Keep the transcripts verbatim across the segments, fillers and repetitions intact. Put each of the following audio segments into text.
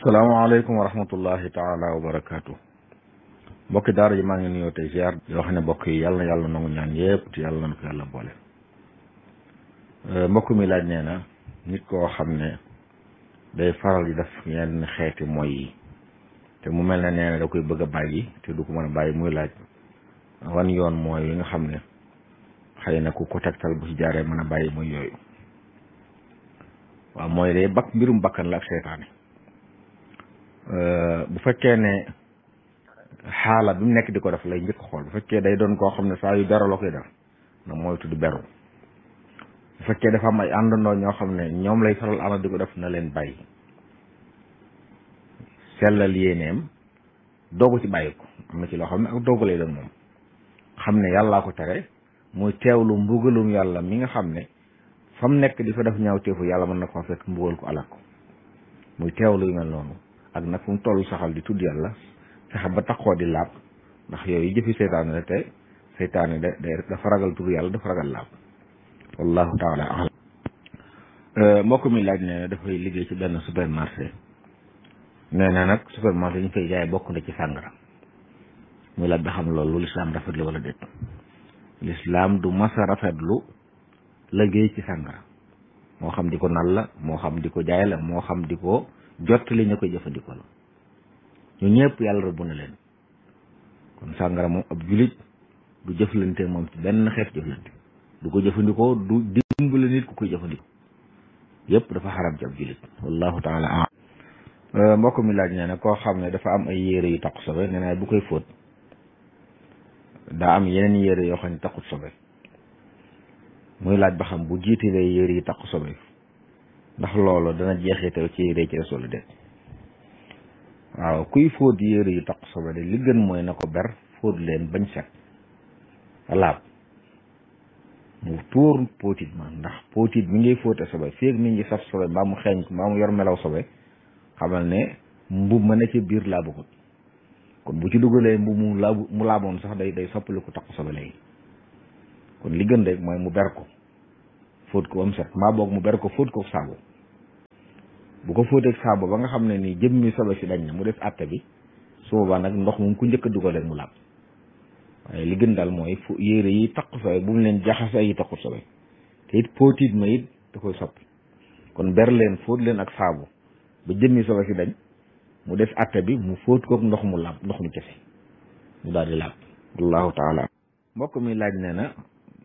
salaamaaleykum wa rahmatullahi taala wa barakaatu. mbokki daara ji maa ngi nuyoo tey ziar yoo xam ne mbokk yi yàlla na yàlla nangu ñaan yëpp te yàlla na ko yàlla boole. mbokk mi laaj nee na nit koo xam ne day faral di def yenn xeeti mooy yi te mu mel ne nee na da koy bëgg a bàyyi te du ko mën a bàyyi muy laaj wan yoon mooy yi nga xam ne xëy na ku ko tegtal bu ci jaaree mën a bàyyi mooy yooyu. waaw mooy day bakk mbirum bakkan la ak seytaane. bu fekkee ne xaala bi mu nekk di ko def lay njëkk xool bu fekkee day doon koo xam ne saa yu beru la koy def na moytu di beru. bu fekkee dafa am ay àndandoo ñoo xam ne ñoom lay faral ànd di ko def na leen bàyyi sellal yéeneem doogu ci bàyyi ko am na ci loo xam ne ak doogu lay doon moom xam ne yàllaa ko tere muy teewlu mbugalum yàlla mi nga xam ne fa mu nekk di fa def ñaaw teefu yàlla mën na ko fekk mbugal ko alak ko muy teewlu yu mel noonu ak nag fu mu toll saxal di tudd yàlla fexe ba taxoo di laab ndax yooyu jëfi seytaane la te seytaane da dafa ragal tudd yàlla dafa ragal laab wallahu taala alam. mbokk mi laaj ne dafay liggéey ci benn supermarché nee na nag supermarché ñu fay jaay bokk na ci sàngara muy laaj ba xam loolu lislaam rafetlu wala déet. lislaam du masa rafetlu liggéey ci sàngara moo xam di ko nal la moo xam di ko jaay la moo xam di ko jot li ñu koy jëfandikoo la ñu ñëpp yàlla rëbb na leen kon sàngara moom ab julit du jëflante moom ci benn xeet jëflante du ko jëfandikoo du dimbali nit ku koy jëfandikoo yëpp dafa xaram ci ab julit wallahu taala alam. mbokk mi laaj nee na koo xam ne dafa am ay yére yu taqu sobe nee na bu koy fóot daa am yeneen yére yoo xam ne taqut sobe muy laaj ba xam bu jiitalee yére yi taqu sobe ndax loolu dana jeexital ci yére ci des wala déet. waaw kuy fóot yére yu taq sobe de li gën mooy na ko ber fóot leen bañ set laab mu tuur póotit ma ndax póotit mi ngay fóote sobe féeg mi ngi saf sobe mbaa mu xeeñ ko mbaa mu yor melaw sobe xamal ne mbub ma ne ci biir laabugut kon bu ci dugalee mbub mu laabu mu laaboon sax day day soppali ko taq sobe léegi kon li gën rek mooy mu ber ko fóot ko ba mu set mbaa boog mu ber ko fóot ko saabu bu ko fóoteeg saabu ba nga xam ne nii jëmmi sobe si dañ na mu def àtte bi su boobaa nag ndox moom ku njëkk a dugal rek mu laab waaye li gën daal mooy fu yére yi taq sobe bu mu leen jaxase yi taqut sobe te it póotit ma it da koy soppi kon ber leen fóot leen ak saabu ba jëmmi sobe si dañ mu def àtte bi mu fóot koog ndox mu laab ndox mu kese mu daal di laab wallahu taala. mbokk mi laaj nee na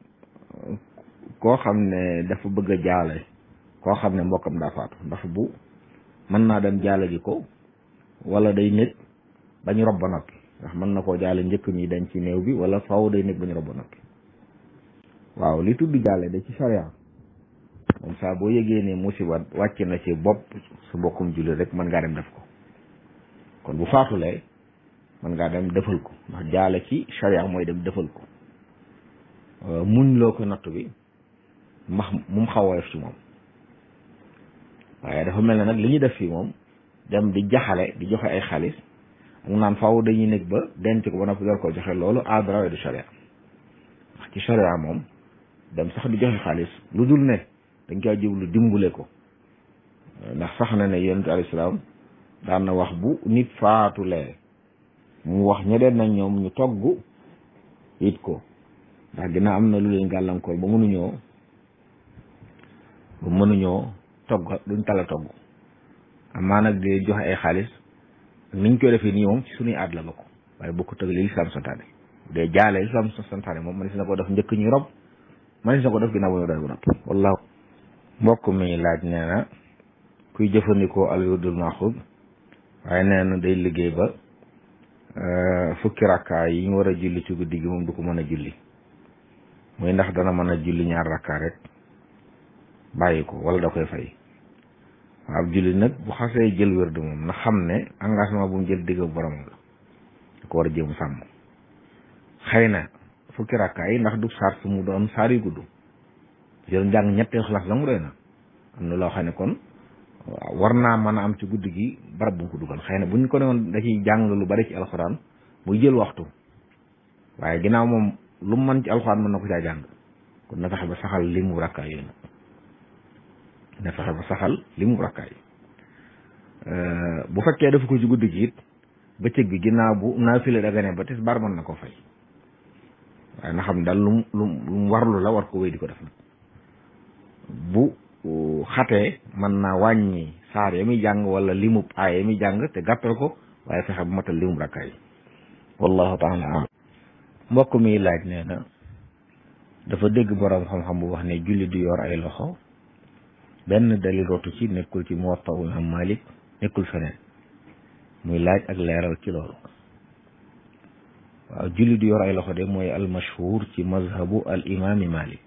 koo xam ne dafa bëgg a jaale koo xam ne mbokkam daa faatu ndax bu mën naa dem jaale ji ko wala day nekk bañ rob ba noppi ndax mën na koo jaale njëkk ñi dañ ci néew bi wala faaw day nekk bañ rob ba noppi. waaw li tudd jaale da ci sharia moom saa boo yëgee ne musiba wàcc na ci bopp su mbokkum jullit rek mën ngaa dem def ko kon bu faatulee mën ngaa dem defal ko ndax jaale ci sharia mooy dem defal ko muñ loo ko nattu bi max mu xaw a def ci moom waaye dafa mel ne nag li ñu def fii moom dem di jaxale di joxe ay xaalis ak naan faaw dañuy nekk ba denc ko ba noppi door ko joxe loolu aadara du sharia ndax ci sharia moom dem sax di joxe xaalis lu dul ne dañ koy jublu dimbule ko ndax sax na ne yonent alayhi salaam daan na wax bu nit faatulee mu wax ñeneen na ñoom ñu togg it ko ndax dina am na lu leen gàllankoor ba mënuñoo ba mënuñoo togg duñ tala togg amaa nag di joxe ay xaalis niñ koy defee nii moom ci suñuy aad la bokk waaye bokku tëg li lislaam santaane de jaale lislaam santaane moom man si na ko def njëkk ñu rob man si na ko def ginnaaw bu ñu doy bu noppi wallaahu. mbokk mi laaj nee na kuy jëfandikoo al wirdul maxuud waaye nee na day liggéey ba fukki rakkaa yi ñu war a julli ci guddi gi moom du ko mën a julli muy ndax dana mën a julli ñaar rakkaa rek bàyyi ko wala da koy fay. waaw ab julli nag bu xasee jël wérdu moom na xam ne engagement bu mu jël digg borom la da ko war a jéem sàmm. xëy na fukki rakkaa yi ndax du saar su mu doon saar yu gudd jël njàng ñettee xalaas la mu doy na am na loo xam ne kon war naa mën a am ci guddi gi barab bu mu ko dugal xëy na bu ñu ko ne woon da ciy jàng lu bari ci alxuraan muy jël waxtu waaye ginnaaw moom lu mu mën ci alxuraan mën na ko caa jàng kon na fexe ba saxal li mu rakkaa yooyu nag na fexe ba saxal li mu rakkaay bu fekkee dafa ko ci guddi gi it bëccëg bi ginnaaw bu naafila dagane ba tisbaar mën na ko fay waaye na xam daal lu lu lu warlu la war ko wéy di ko def nag bu xatee mën naa wàññi saar ya muy jàng wala limub aay ya muy jàng te gàttal ko waaye fexe bu matal limub rakkaay wallahu taala alam mbokk mi laaj nee na dafa dégg boroom xam-xam bu wax ne julli du yor ay loxo benn dalil rotu ci nekkul ci Muwatta Imam Malik nekkul feneen muy laaj ak leeral ci loolu waaw julli du yor ay loxo de mooy al mashhur ci mazhabu al imami Malik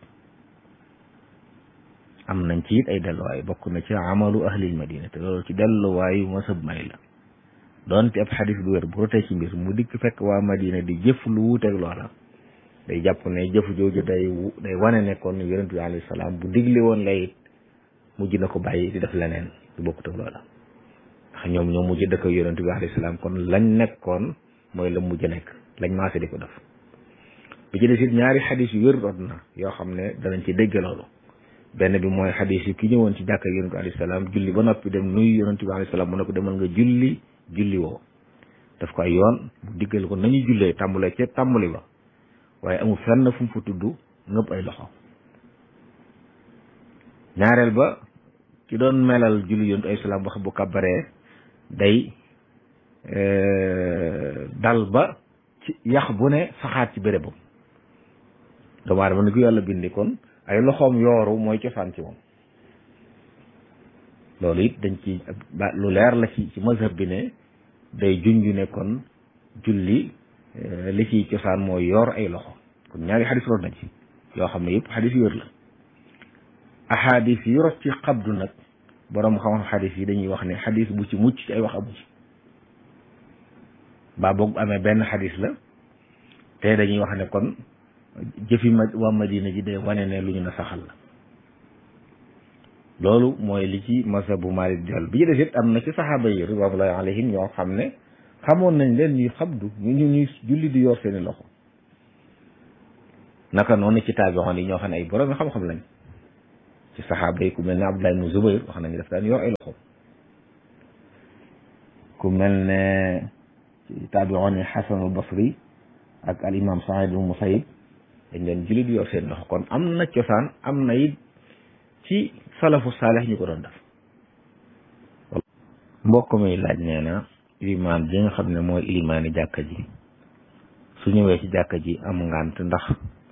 am nañ ci it ay delluwaay bokk na ci amalu ahlil madina te loolu ci delluwaayu masab may la doonte ab xadis bu wér bu rotee ci mbir mu dikk fekk waa madina di jëf lu wuuteeg loola day jàpp ne jëf jooju day day wane ne kon yonent bi alayhi salaam bu digle woon la it mujj na ko bàyyi di def leneen du bokkut ak loola ndax ñoom ñoom mujj dëkk yonent bi alayhi salaam kon lañ nekkoon mooy la mujj nekk lañ maase di ko def bi ci des it ñaari xadis yu wér rot na yoo xam ne danañ ci dégg loolu benn bi mooy xadis yi ki ñëwoon ci jàkka yonent bi alayhi salaam julli ba noppi dem nuyu yonent bi alayhi salaam mu ne ko demal nga julli julli woo daf ko ay yoon bu diggal ko nañu jullee tàmbalee ca tàmbali ba waaye amul fenn fu mu fa tudd ngëpp ay loxo ñaareel ba ki doon melal julli yonent ay salaam wax bu kabaree day dal ba ci yax bu ne saxaat ci bérébam doomu aadama ni ko yàlla bindi kon ay loxoom yooru mooy cosaan ci moom loolu it dañ ci lu leer la ci ci mazhab bi ne day junju ne kon julli li ciy cosaan mooy yor ay loxo kon ñaari xadis root nañ ci yoo xam ne yëpp xadis yu wér la ahadis yi rot ci xabdu nag borom xam-xam xadis yi dañuy wax ne xadis bu ci mucc ci ay wax amu ci baa boog amee benn xadis la te dañuy wax ne kon jëfi ma waa Madina ji day wane ne lu ñu na saxal la loolu mooy li ci mazhabu Maalik jàll bi ci des it am na ci saxaaba yi ridwanullahi alayhim ñoo xam ne xamoon nañ leen ñuy xabdu ñu ñu ñuy julli di yor seeni loxo naka noonu ci taabi'oon yi ñoo xam ne ay borom xam-xam lañ ci saxaaba yi ku mel ne Abdullah ibn Zubayr wax nañu daf daan yor ay loxo ku mel ne ci taabi'oon yi Hasan al-Basri ak al imam Saïd ibn Musayyib dañ leen julli di yor seen loxo kon am na cosaan am na it ci salafu saalih ñu ko doon def mbokk mi laaj nee na ilimaan ji nga xam ne mooy ilimaani jàkka ji su ñëwee ci jàkka ji am ngànt ndax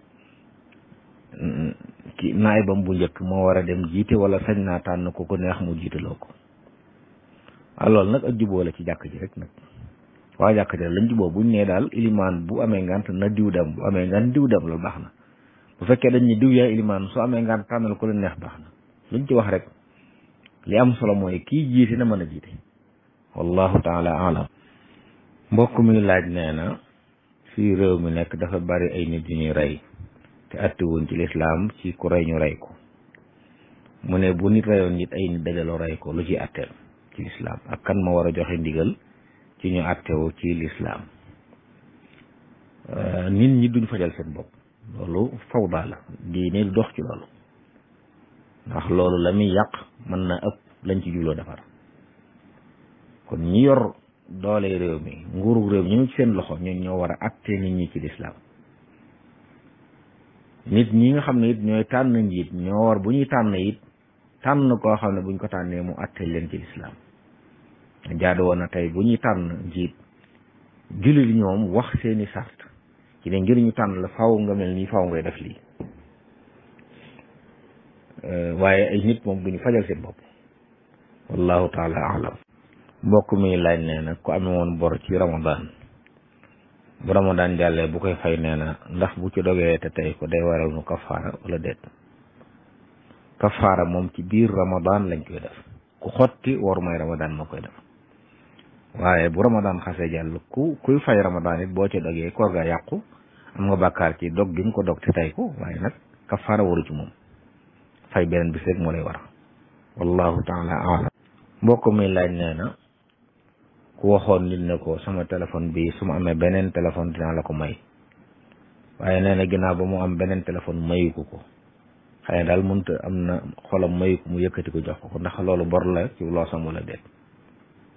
ki naayibam bu njëkk moo war a dem jiite wala sañ naa tànn ko ko neex mu jiitaloo ko waaw loolu nag ak juboo la ci jàkka ji rek nag waa jàkka ji lañ juboo buñ nee daal ilimaan bu amee ngànt na diw dem bu amee ngànt diw dem loolu baax na bu fekkee dañ ne diw yaay ilimaan su amee ngànt tànnal ko lu neex baax na luñ ci wax rek li am solo mooy kii jiite na mën a jiite wallahu taala alam mbokk mi laaj nee na fii réew mi nekk dafa bari ay nit yu ñuy rey te attiwuñ ci lislaam ci ku rey ñu rey ko mu ne bu nit reyoon nit ay nit dajaloo rey ko lu ci atteel ci lislaam ak kan ma war a joxe ndigal ci ñu attewu ci lislaam nit ñi duñ fajal seen bopp loolu fawda la diine du dox ci loolu ndax loolu la muy yàq mën na ëpp lañ ci jubloo defar kon ñi yor doole réew mi nguuru réew mi ñu ci seen loxo ñun ñoo war a atte nit ñi ci lislaam nit ñi nga xam ne it ñooy tànn njiit ñoo war bu ñuy tànn it tànn koo xam ne buñ ko tànnee mu atte leen ci lislaam jaadu woon na tey bu ñuy tànn njiit jullit ñoom wax seeni sart ci ne ngir ñu tànn la faw nga mel nii faw ngay def lii waaye ay nit moom duñu fajal seen bopp wallahu taala alam mbokk mi laaj nee na ku amee woon bor ci ramadan bu ramadan jàllee bu koy fay nee na ndax bu ci dogee te tey ko day waral mu kafaara wala déet kafaara moom ci biir ramadan lañ koy def ku xotti waru may ramadan moo koy def waaye bu ramadan xasee jàll ku kuy fay ramadan it boo ci dogee koor ga yàqu am nga bàkkaar ci dog gi nga ko dog te tey ko waaye nag kafaara waru ci moom fay beneen bis rek moo lay war wallahu taala alam mbokk mi laaj nee na ku waxoon nit ne ko sama téléphone bi su ma amee beneen téléphone dinaa la ko may waaye nee na ginnaaw ba mu am beneen téléphone mayu ko ko xëy na daal mënut am na xolam mayu ko mu yëkkati ko jox ko ndax loolu bor la ci loosam wala déet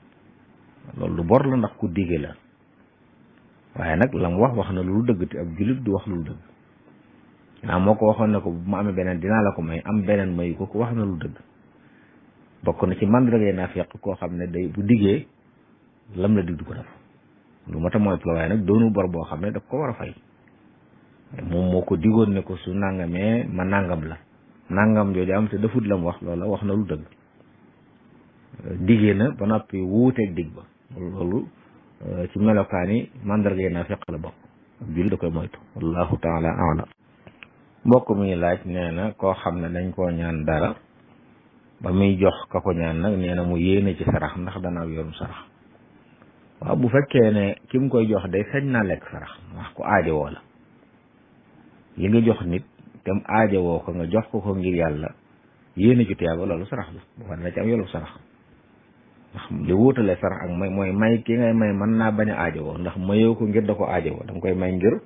loolu lu bor la ndax ku dige la waaye nag la mu wax wax na lu dëgg te ab jullit du wax lu dëgg naa moo ko waxoon ne ko bu ma amee beneen dinaa la ko may am beneen mayu ko ko wax na lu dëgg bokk na ci mandargay naafiq koo xam ne day bu diggee lam la dig du ko def lu mat a moytu la waaye nag doonu bor boo xam ne daf ko war a fay moom moo ko digoon ne ko su nangamee ma nangam la nangam jooju am te defut la mu wax loola wax na lu dëgg diggee na ba noppi wuuteeg dig ba loolu ci melokaani mandargay naafiq la bokk jul da koy moytu wallahu taala alam mbokk mi laaj nee na koo xam ne dañ koo ñaan dara ba muy jox ka ko ñaan nag nee na mu yéene ci sarax ndax dana am yoonu sarax waaw bu fekkee ne ki mu koy jox day sañ naa lekk sarax wax ko aajowoo la li nga jox nit te mu aajowoo ko nga jox ko ko ngir yàlla yéene ci tuyaaba loolu sarax la bu fa dana ci am yoolu sarax ndax li wuutale sarax ak may mooy may ki ngay may mën naa bañ a aajowoo ndax mayoo ko ngir da ko aajowoo da nga koy may ngir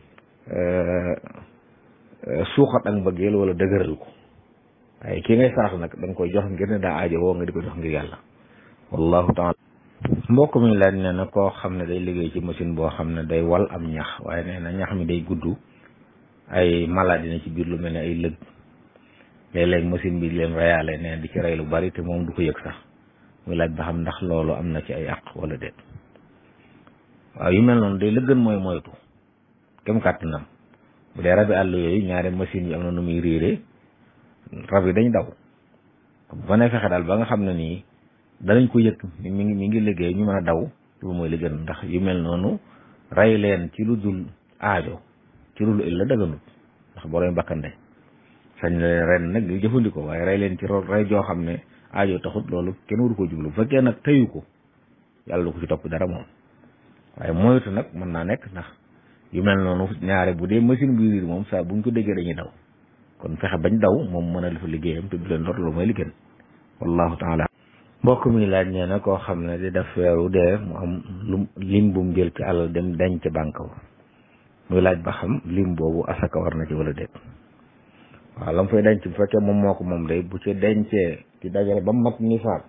suuxat ak mbëggeel wala dëgëral ko waaye ki ngay sarax nag da nga koy jox ngir ne daa aajowoo nga di ko jox ngir yàlla wallahu taala mbokk mi laaj nee na koo xam ne day liggéey ci machine boo xam ne day wal am ñax waaye nee na ñax mi day gudd ay maladie na ci biir lu mel ne ay lëg léeg-léeg machine bi leen reyaale nee di ci rey lu bari te moom du ko yëg sax muy laaj ba xam ndax loolu am na ci ay àq wala déet waaw yu mel noonu day la gën mooy moytu kem kàttanam bu dee rabi àll yooyu ñaari machine yi am na nu muy riire rab yi dañ daw ba ne fexe daal ba nga xam ne nii danañ ko yëg mi ngi mi ngi liggéey ñu mën a daw loolu mooy li gën ndax yu mel noonu rey leen ci lu dul aajo ci lu illa daganut ndax boroom bakkande sañ la ren nag di jëfandikoo waaye rey leen ci rey joo xam ne aajo taxut loolu kenn waru ko jublu bu fekkee nag teyu ko yàlla du ko ci topp dara moom waaye moytu nag mën naa nekk ndax yu mel noonu ñaare bu dee machine buy riir moom saa buñ ko déggee dañuy daw kon fexe bañ daw moom mën a def liggéeyam te du leen lor loolu mooy li gën wallahu taala mbokk mi laaj nee na koo xam ne di def weeru dee mu am lu lim bu mu jël ci alal dem denc ca banque ba muy laaj ba xam lim boobu asaka war na ci wala déet waaw la mu fay denc bu fekkee moom moo ko moom day bu ci dencee ci dajale ba mat nisaab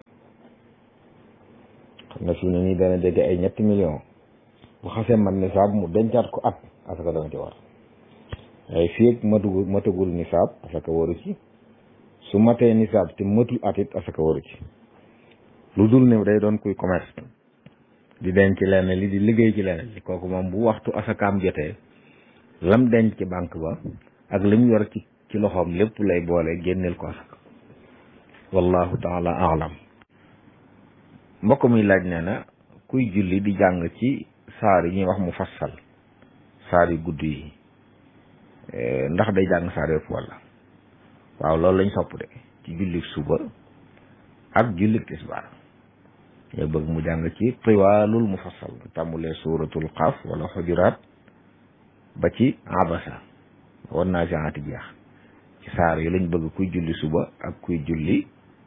xam nga fi ne nii dana jege ay ñetti millions bu xasee mat nisaab mu dencaat ko at asaka dana ci war waaye fii ak matugul matagul nisaab asaka waru ci su matee nisaab te matul at it asaka waru ci lu dul ne day doon kuy commerce di denc lenn li di liggéey ci lenn li kooku moom bu waxtu asakaam jotee lam denc ci banque ba ak li mu yor ci ci loxoom lépp lay boole génneel ko asaka wallahu taala alam mbokk mi laaj nee na kuy julli di jàng ci saar yi ñuy wax mu fassal saar yu gudd yi ndax day jàng saar yëpp wala waaw loolu lañ sopp de ci julli suba ak julli tisbaar yow bëgg mu jàng ci tiwaalul mufassal tàmbulee suuratul qaaf wala xujuraat ba ci abasa wan naa jaati jeex ci saar yi lañ bëgg kuy julli suba ak kuy julli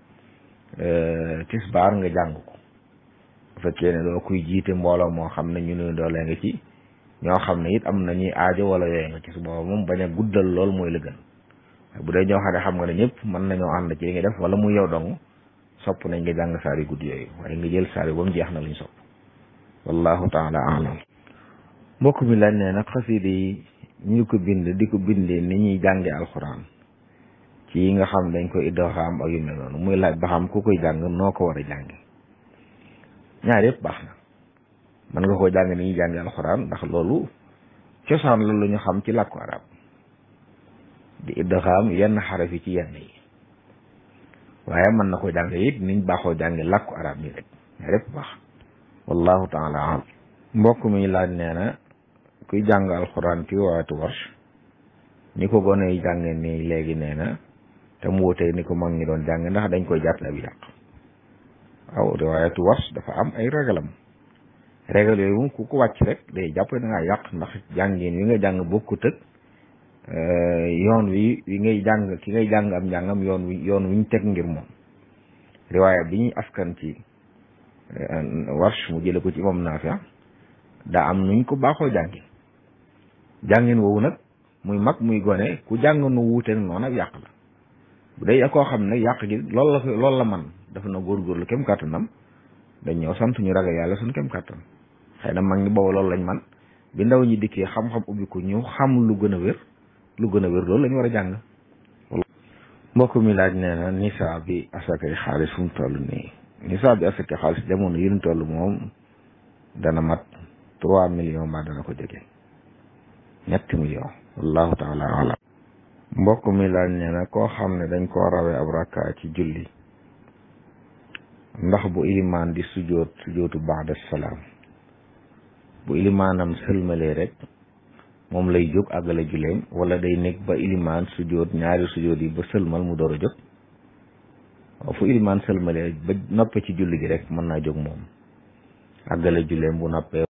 tisbaar nga jàng ko bu fekkee ne doo kuy jiite mbooloo moo xam ne ñu ne doolee nga ci ñoo xam ne it am na ñuy aajo wala yooyu nga ci su booba moom bañ a guddal lool mooy la gën bu dee ñoo xam ne xam nga ne ñëpp mën nañoo ànd ci li nga def wala muy yow dong sopp nañ nga jàng saar yu gudd yooyu waaye nga jël saar yi ba mu jeex na luñ sopp wallahu taala alam mbokk mi laaj nee nag xasida yi ñu ko bind di ko bindee ni ñuy jànge alxuraan ci yi nga xam dañ koy idgham ak yu mel noonu muy laaj ba xam ku koy jàng noo ko war a jànge ñaar yëpp baax na mën nga koo jàng ni ñuy jànge alxuraan ndax loolu cosaan loolu la ñu xam ci làkku arab di idgham yenn xaraf yi ci yenn yi waaye mën na ko jàng it niñ baaxoo jànge làkku arab nii rek ñaar yëpp baax wallahu taala alam mbokk mi laaj nee na kuy jàng alxuraan ci riwaayatu warsh ni ko gone yi jànge nii léegi nee na te mu wutee ni ko mag ñi doon jàng ndax dañ koy jàppale ab yàq waaw riwaayatu warsh dafa am ay ragalam régal yooyu moom ku ko wàcc rek day jàpp da ngaa yàq ndax jàngin wi nga jàng bokkut ak yoon wi wi ngay jàng ki ngay jàng am njàngam yoon wi yoon wi ñu teg ngir moom riwaaya bi ñuy askan ci warsh mu jële ko ci imam Naafi daa am nuñ ko baaxoo jàngi jàngin woowu nag muy mag muy gone ku jàng nu wuuteeg noonu ak yàq la bu dee koo xam ne yàq gi loolu la loolu la man dafa na góorgóorlu kem kàttanam dañ ñoo sant ñu ragal yàlla suñu kem kàttan xëy na mag ñi boobu loolu lañ man bi ndaw ñi dikkee xam-xam ubbi ko ñu xam lu gën a wér lu gën a wér loolu la ñu war a jàng. mbokk mi laaj nee na nisaab bi asakay xaalis fu mu toll nii nisaab bi asakay xaalis jamono yi ñu toll moom dana mat trois millions mbaa dana ko jege ñetti millions wallahu taala alam. mbokk mi laaj nee na koo xam ne dañ koo rawee ab rakka ci julli ndax bu ilimaan di sujoot sujootu baada salaam bu ilimaanam sëlmalee rek moom lay jóg àggale julleem wala day nekk ba ilimaan sujoot ñaari sujoot yi ba sëlmal mu door a jóg waaw fu ilimaan sëlmalee ba noppe ci julli gi rek mën naa jóg moom àggale julleem bu noppee